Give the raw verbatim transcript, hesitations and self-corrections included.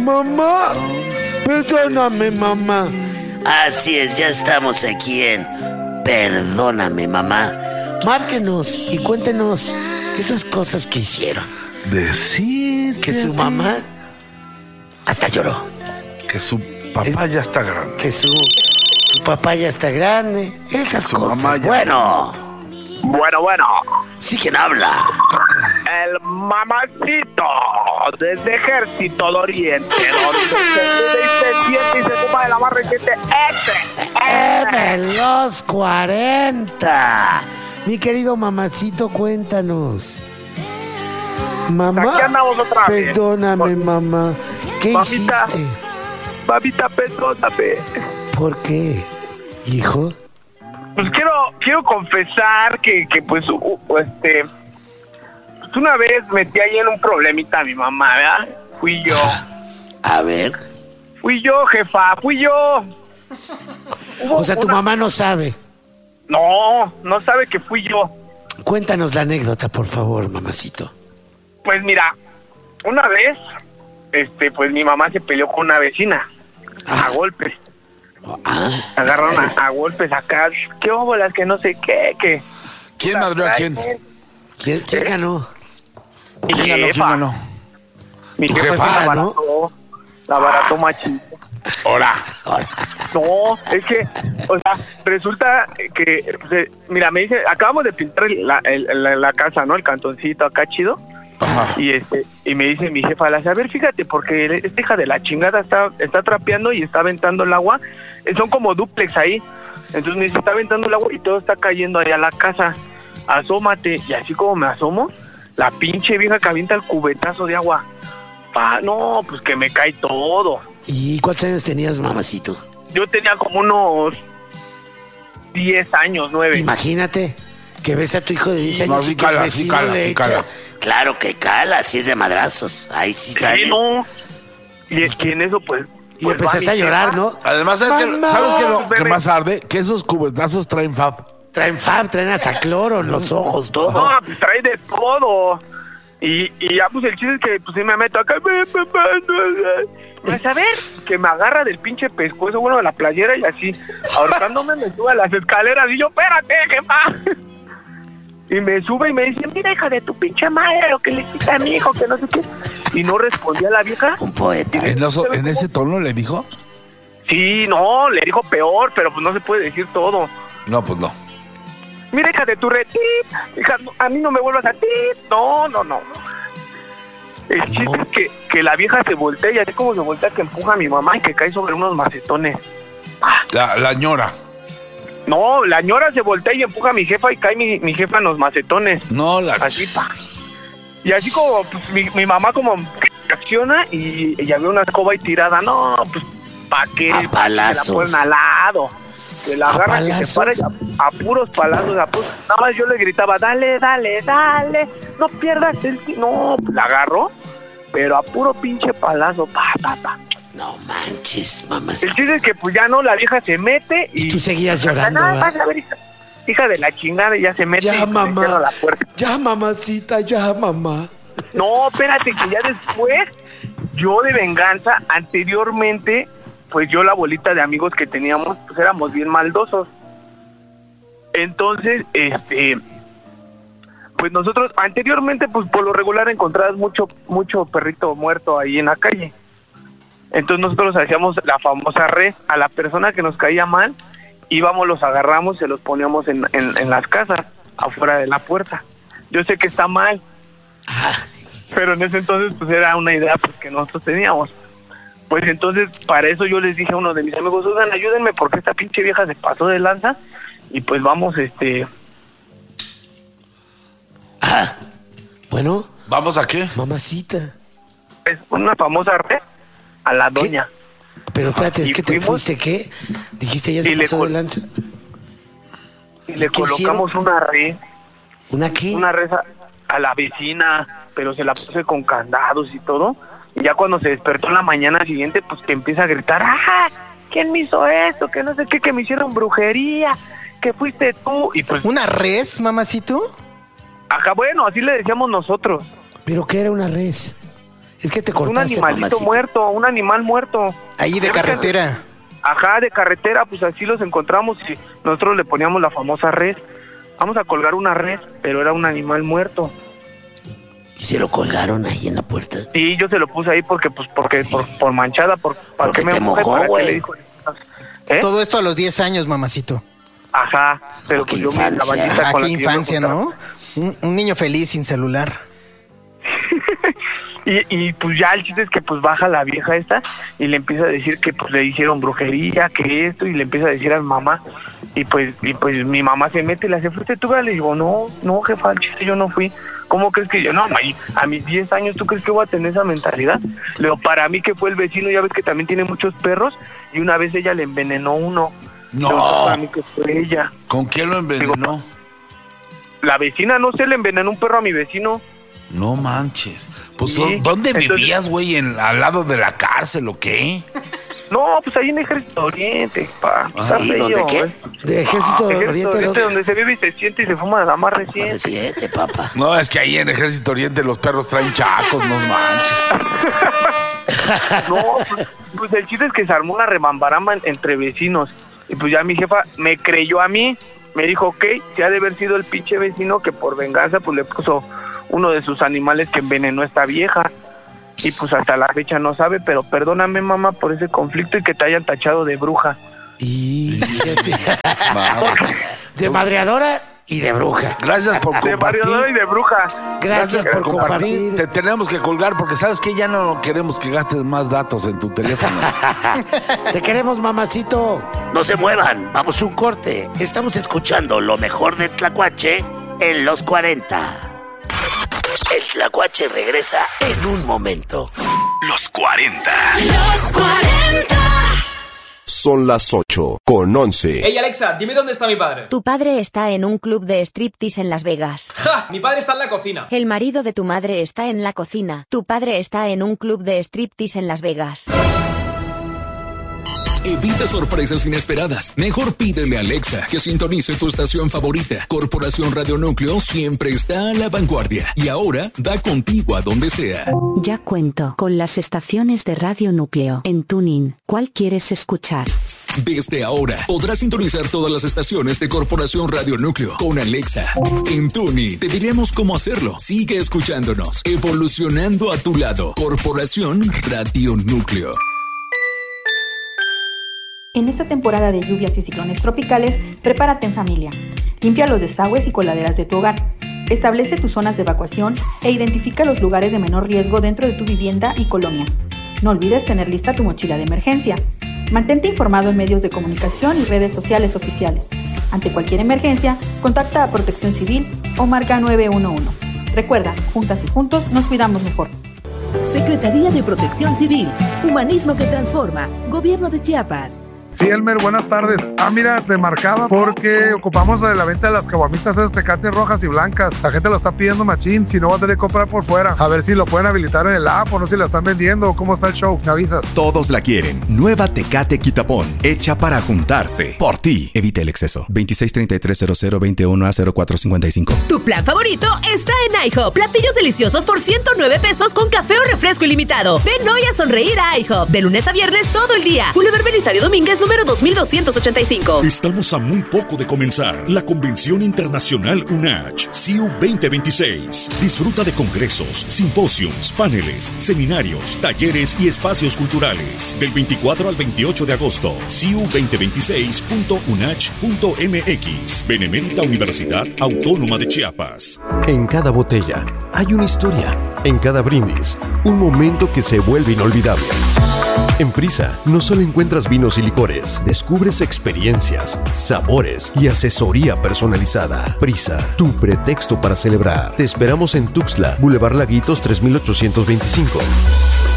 Mamá, perdóname, mamá. Así es, ya estamos aquí en Perdóname, mamá. Márquenos y cuéntenos esas cosas que hicieron. Decir Que su mamá hasta lloró. que su papá ya está grande. Que su, su papá ya está grande. Esas Su cosas. mamá ya- Bueno, Bueno, bueno. sí, ¿quién habla? El mamacito desde Ejército del Oriente, donde se se siente y se toma de la más reciente F. ¡Eve los cuarenta! Mi querido mamacito, cuéntanos. Mamá, Aquí andamos otra vez. perdóname, mamá. ¿Qué Mamita. hiciste? Mamita, perdóname. ¿Por qué, hijo? Pues quiero, quiero confesar que, que pues, uh, uh, este, pues una vez metí ahí en un problemita a mi mamá, ¿verdad? Fui yo. A ver. Fui yo, jefa, fui yo. Hubo O sea, tu una- mamá no sabe. No, no sabe que fui yo. Cuéntanos la anécdota, por favor, mamacito. Pues mira, una vez, este, pues mi mamá se peleó con una vecina. A golpes. Ah, Agarraron a, a golpes acá. ¿Qué óbolas? Que no sé qué, que... ¿Quién madrió a quién? ¿quién, quién ganó? Mi ¿Quién ganó? ¿Quién jefa. ganó? Mi ¿Tu jefa jefa la ganó? barató. La barató machín. Ahora. No, es que, o sea, resulta que, pues, eh, mira, me dice, acabamos de pintar la, el- la, la casa, ¿no? El cantoncito acá chido. Ajá. Y este y me dice mi jefa, la a ver, fíjate, porque esta hija de la chingada está está trapeando y está aventando el agua. Eh, Son como dúplex ahí. Entonces me dice, está aventando el agua y todo está cayendo ahí a la casa. Asómate. Y así como me asomo, la pinche vieja que avienta el cubetazo de agua. Pa, no, pues que me cae todo. ¿Y cuántos años tenías, mamacito? Yo tenía como unos diez años, nueve. Imagínate que ves a tu hijo de diez No, años sí y que el cala, sí vecino cala, le sí echa. cala. Claro que cala, si es de madrazos. Ahí sí Sí, sabes. no. Y, y en eso, pues... Y pues, empezaste va a mi llorar, jefa. ¿no? Además, ¿sabes, qué, Mamá. ¿sabes qué lo Bebé. que más arde? Que esos cubetazos traen fab. Traen fab, traen hasta cloro en los ojos, todo. No, pues trae de todo. Y, y ya, pues el chiste es que pues sí me meto acá. Pues a ver, que me agarra del pinche pescuezo, bueno, de la playera y así, ahorcándome, me sube a las escaleras y yo, espérate, jefa. Y me sube y me dice, mira, hija de tu pinche madre, lo que le hiciste a mi hijo, que no sé qué. Y no respondía la vieja. Un poeta. ¿En, oso- en ese tono le dijo? Sí, no, le dijo peor, pero pues no se puede decir todo. No, pues no. Mira, hija de tu retit, hija, no, a mí no me vuelvas a ti. No, no, no. El chiste es que, que la vieja se voltea y así como se voltea que empuja a mi mamá y que cae sobre unos macetones. La, la ñora. No, la ñora se voltea y empuja a mi jefa y cae mi, mi jefa en los macetones. No, la... Así, pa. Y así como pues, mi, mi mamá como reacciona y ella ve una escoba y tirada. No, pues, ¿pa' qué? A palazos. Se la ponen al lado. Se la ¿A agarran y se palazos? para y a, a puros palazos, a puros. Nada más yo le gritaba, dale, dale, dale, no pierdas el ti-". No, pues, la agarró, pero a puro pinche palazo, pa, pa, pa. No manches, El mamacita. chiste es que pues ya no, la vieja se mete y... Y tú seguías llorando, "Ah, ¿verdad? vas a ver, hija, hija de la chingada", y ya se mete Ya, y pues, mamá. le cierra la puerta. Ya, mamacita, ya, mamá. No, espérate, que ya después, yo de venganza, anteriormente, pues yo la bolita de amigos que teníamos, pues éramos bien maldosos. Entonces, este, pues nosotros, anteriormente, pues por lo regular encontrabas mucho, mucho perrito muerto ahí en la calle. Entonces nosotros hacíamos la famosa red, a la persona que nos caía mal, íbamos, los agarramos, se los poníamos en, en, en las casas, afuera de la puerta. Yo sé que está mal, pero en ese entonces pues era una idea pues, que nosotros teníamos. Pues entonces para eso yo les dije a uno de mis amigos, oigan, ayúdenme porque esta pinche vieja se pasó de lanza y pues vamos, este... Ah, bueno, ¿Vamos a qué? mamacita. es una famosa red a la doña. Pero espérate, es Y que te fuimos- fuiste, ¿qué? Dijiste, ya se Y le pasó col- de lanza. Y le ¿qué colocamos una red, ¿Una qué? una red a, a la vecina, pero se la puse con candados y todo. Y ya cuando se despertó en la mañana siguiente, pues que empieza a gritar, ¡ah! ¿Quién me hizo esto? Que no sé qué, que me hicieron brujería, que fuiste tú. Y pues, ¿Una res, mamacito? acá, bueno, así le decíamos nosotros. ¿Pero qué era una res? Es que te un cortaste, animalito mamacita. muerto, un animal muerto. Ahí de Ya ves que- carretera. Ajá, de carretera, pues así los encontramos y nosotros le poníamos la famosa res. Vamos a colgar una res, pero era un animal muerto. Y se lo colgaron ahí en la puerta. Sí, yo se lo puse ahí porque, pues, porque, por, por manchada, por, ¿para Porque qué me te mojé? mojó, ¿Para qué güey. le dijo? ¿Eh? Todo esto a los diez años, mamacito. Ajá, pero Oh, qué pues yo me la infancia. bañita Ah, con qué la que yo me infancia, juntaba. ¿no? Un, un niño feliz sin celular. Y, y pues ya el chiste es que pues baja la vieja esta y le empieza a decir que pues le hicieron brujería, que esto, y le empieza a decir a mi mamá. Y pues y pues mi mamá se mete y le hace, ¿fuiste tú? Le digo, no, no, jefa, el chiste yo no fui. ¿Cómo crees que yo? No, ma, a mis diez años, ¿tú crees que voy a tener esa mentalidad? Le digo, para mí que fue el vecino, ya ves que también tiene muchos perros, y una vez ella le envenenó uno. No. Le digo, para mí que fue ella. ¿Con quién lo envenenó? La vecina, no sé, le envenenó un perro a mi vecino. No manches. Pues, Sí, ¿dónde entonces- vivías, güey? ¿En- ¿Al lado de la cárcel o qué? No, pues ahí en Ejército Oriente, pa. Está ¿Y feo, dónde qué? ¿eh? De Ejército Ejército Oriente. Oriente, ¿dónde? donde se vive y se siente y se fuma la más reciente. Siete, papá. No, es que ahí en Ejército Oriente los perros traen chacos, no manches. No, pues, pues el chiste es que se armó una remambaramba en- entre vecinos. Y pues ya mi jefa me creyó a mí. Me dijo, ok, se ha de haber sido el pinche vecino que por venganza pues le puso uno de sus animales que envenenó a esta vieja. Y pues hasta la fecha no sabe, pero perdóname, mamá, por ese conflicto y que te hayan tachado de bruja. Y fíjate, Madre. de madreadora y de bruja. Gracias por De variadora y compartir. de bruja. Gracias por compartir. Te tenemos que colgar porque sabes que ya no queremos que gastes más datos en tu teléfono. Te queremos, mamacito. No se muevan, vamos a un corte. Estamos escuchando lo mejor de Tlacuache en los cuarenta. El Tlacuache regresa en un momento. Los cuarenta. Los cuarenta. Son las ocho con once. Hey Alexa, dime dónde está mi padre. Tu padre está en un club de striptease en Las Vegas. ¡Ja! Mi padre está en la cocina. El marido de tu madre está en la cocina. Tu padre está en un club de striptease en Las Vegas. Evita sorpresas inesperadas. Mejor pídele a Alexa que sintonice tu estación favorita. Corporación Radio Núcleo siempre está a la vanguardia y ahora da contigo a donde sea. Ya cuento con las estaciones de Radio Núcleo en TuneIn. ¿Cuál quieres escuchar? Desde ahora podrás sintonizar todas las estaciones de Corporación Radio Núcleo con Alexa. En TuneIn te diremos cómo hacerlo. Sigue escuchándonos, evolucionando a tu lado. Corporación Radio Núcleo. En esta temporada de lluvias y ciclones tropicales, prepárate en familia. Limpia los desagües y coladeras de tu hogar. Establece tus zonas de evacuación e identifica los lugares de menor riesgo dentro de tu vivienda y colonia. No olvides tener lista tu mochila de emergencia. Mantente informado en medios de comunicación y redes sociales oficiales. Ante cualquier emergencia, contacta a Protección Civil o marca nueve uno uno. Recuerda, juntas y juntos nos cuidamos mejor. Secretaría de Protección Civil, Humanismo que Transforma, Gobierno de Chiapas. Sí, Elmer, buenas tardes. Ah, mira, te marcaba porque ocupamos de la venta de las caguamitas esas Tecate rojas y blancas. La gente lo está pidiendo machín, si no va a tener que comprar por fuera. A ver si lo pueden habilitar en el app o no si la están vendiendo o cómo está el show. Me avisas. Todos la quieren. Nueva Tecate Quitapón, hecha para juntarse. Por ti. Evita el exceso. veintiséis treinta y tres cero cero veintiuno a cero cuatro cincuenta y cinco. Tu plan favorito está en IHOP. Platillos deliciosos por ciento nueve pesos con café o refresco ilimitado. Ven hoy a sonreír a IHOP. De lunes a viernes todo el día. Boulevard Belisario Domínguez, número dos mil doscientos ochenta y cinco. Estamos a muy poco de comenzar la Convención Internacional U N A C H C I U veinte veintiséis. Disfruta de congresos, simposios, paneles, seminarios, talleres y espacios culturales. Del veinticuatro al veintiocho de agosto. C I U veinte veintiséis punto unach punto m x. Benemérita Universidad Autónoma de Chiapas. En cada botella hay una historia. En cada brindis, un momento que se vuelve inolvidable. En Prisa, no solo encuentras vinos y licores, descubres experiencias, sabores y asesoría personalizada. Prisa, tu pretexto para celebrar. Te esperamos en Tuxtla, Boulevard Laguitos tres mil ochocientos veinticinco.